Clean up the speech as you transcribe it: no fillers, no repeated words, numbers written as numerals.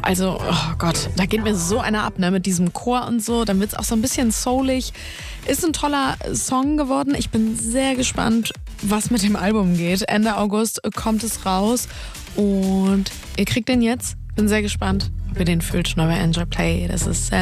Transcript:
Also, oh Gott, da geht mir so einer ab, ne, mit diesem Chor und so. Dann wird's auch so ein bisschen soulig. Ist ein toller Song geworden. Ich bin sehr gespannt, was mit dem Album geht. Ende August kommt es raus und ihr kriegt den jetzt. Bin sehr gespannt, ob ihr den fühlt. Neu bei Enjoy Play. Das ist